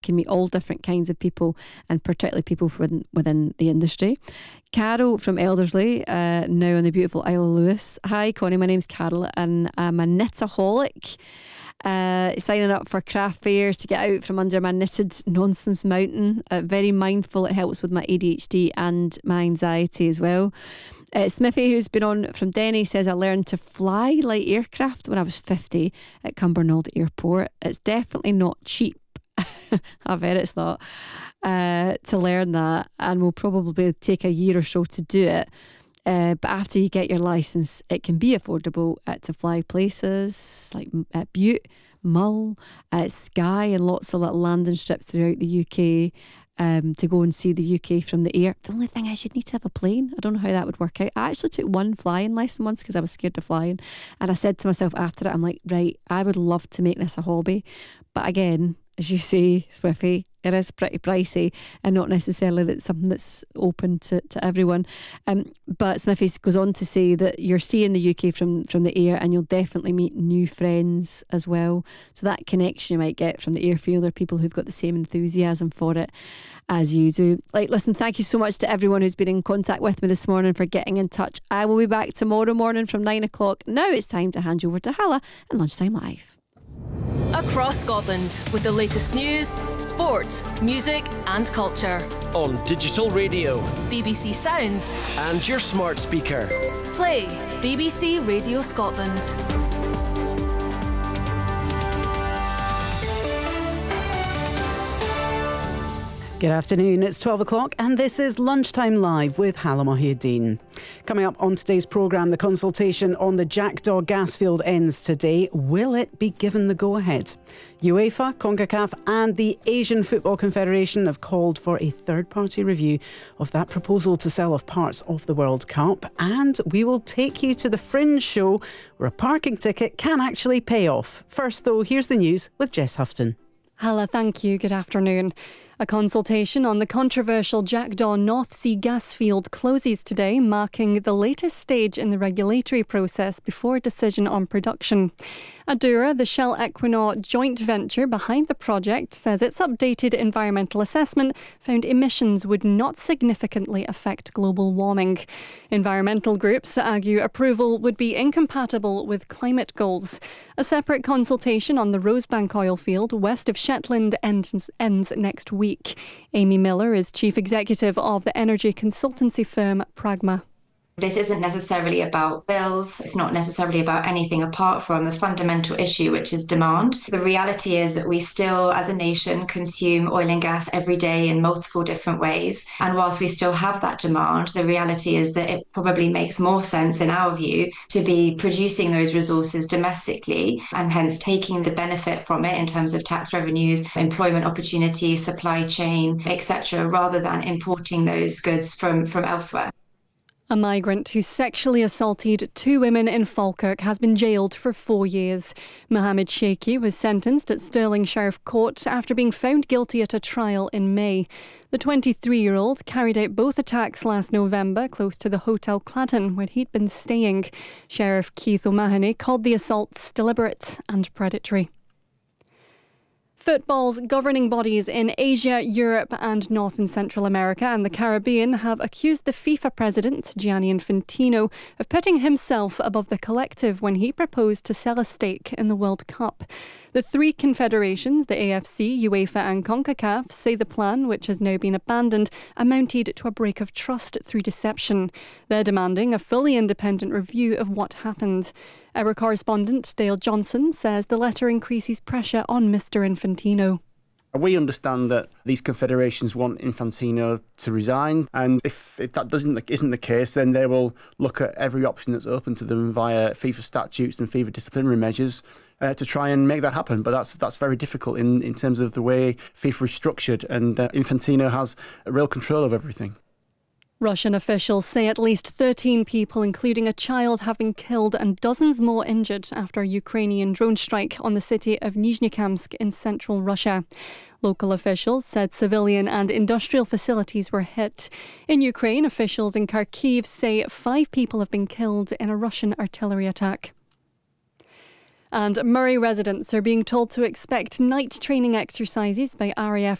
can meet all different kinds of people, and particularly people within the industry. Carol from Elderslie, now on the beautiful Isle of Lewis. Hi Connie, my name's Carol and I'm a knitaholic. Signing up for craft fairs to get out from under my knitted nonsense mountain. Very mindful, it helps with my ADHD and my anxiety as well. Smithy, who's been on from Denny, says I learned to fly light aircraft when I was 50 at Cumbernauld Airport. It's definitely not cheap. I bet it's not, to learn that, and will probably take a year or so to do it. But after you get your licence, it can be affordable to fly places like Bute, Mull, Skye, and lots of little landing strips throughout the UK, to go and see the UK from the air. The only thing is you'd need to have a plane. I don't know how that would work out. I actually took one flying lesson once because I was scared of flying, and I said to myself after it, I'm like, right, I would love to make this a hobby, but again, as you say, Swiffy, it is pretty pricey and not necessarily that's something that's open to everyone. But Smithy goes on to say that you're seeing the UK from the air, and you'll definitely meet new friends as well. So that connection you might get from the airfield are people who've got the same enthusiasm for it as you do. Like, listen, thank you so much to everyone who's been in contact with me this morning for getting in touch. I will be back tomorrow morning from 9 o'clock. Now it's time to hand you over to Hala and Lunchtime Live. Across Scotland with the latest news, sport, music and culture. On digital radio, BBC Sounds and your smart speaker. Play BBC Radio Scotland. Good afternoon, it's 12 o'clock and this is Lunchtime Live with Hala Mohieddin. Coming up on today's programme, the consultation on the Jackdaw gas field ends today. Will it be given the go-ahead? UEFA, CONCACAF and the Asian Football Confederation have called for a third-party review of that proposal to sell off parts of the World Cup. And we will take you to the Fringe show where a parking ticket can actually pay off. First though, here's the news with Jess Houghton. Hala, thank you. Good afternoon. A consultation on the controversial Jackdaw North Sea gas field closes today, marking the latest stage in the regulatory process before a decision on production. Adura, the Shell Equinor joint venture behind the project, says its updated environmental assessment found emissions would not significantly affect global warming. Environmental groups argue approval would be incompatible with climate goals. A separate consultation on the Rosebank oil field west of Shetland ends next week. Amy Miller is chief executive of the energy consultancy firm Pragma. This isn't necessarily about bills. It's not necessarily about anything apart from the fundamental issue, which is demand. The reality is that we still, as a nation, consume oil and gas every day in multiple different ways. And whilst we still have that demand, the reality is that it probably makes more sense, in our view, to be producing those resources domestically and hence taking the benefit from it in terms of tax revenues, employment opportunities, supply chain, etc., rather than importing those goods from elsewhere. A migrant who sexually assaulted 2 women in Falkirk has been jailed for 4 years. Mohammed Sheikhi was sentenced at Stirling Sheriff Court after being found guilty at a trial in May. The 23-year-old carried out both attacks last November close to the Hotel Cladden where he'd been staying. Sheriff Keith O'Mahony called the assaults deliberate and predatory. Football's governing bodies in Asia, Europe and North and Central America and the Caribbean have accused the FIFA president, Gianni Infantino, of putting himself above the collective when he proposed to sell a stake in the World Cup. The 3 confederations, the AFC, UEFA and CONCACAF, say the plan, which has now been abandoned, amounted to a break of trust through deception. They're demanding a fully independent review of what happened. Our correspondent, Dale Johnson, says the letter increases pressure on Mr Infantino. We understand that these confederations want Infantino to resign, and if that isn't the case, then they will look at every option that's open to them via FIFA statutes and FIFA disciplinary measures to try and make that happen. But that's very difficult in terms of the way FIFA is structured, and Infantino has real control of everything. Russian officials say at least 13 people, including a child, have been killed and dozens more injured after a Ukrainian drone strike on the city of Nizhnekamsk in central Russia. Local officials said civilian and industrial facilities were hit. In Ukraine, officials in Kharkiv say 5 people have been killed in a Russian artillery attack. And Murray residents are being told to expect night training exercises by RAF